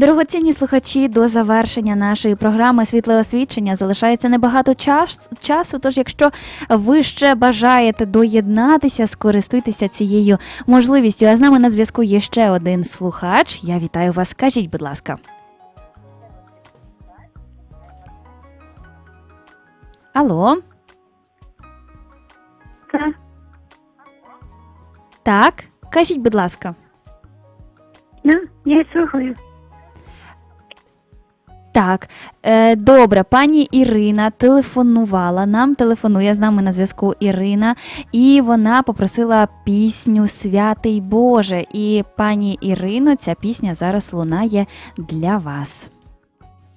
Дорогоцінні слухачі, до завершення нашої програми «Світле освічення» залишається небагато часу, тож якщо ви ще бажаєте доєднатися, скористуйтеся цією можливістю. А з нами на зв'язку є ще один слухач. Я вітаю вас. Скажіть, будь ласка. Алло? Так, кажіть, будь ласка. Я слухаю. Так, добре, пані Ірина телефонує з нами на зв'язку Ірина, і вона попросила пісню «Святий Боже». І, пані Ірино, ця пісня зараз лунає для вас.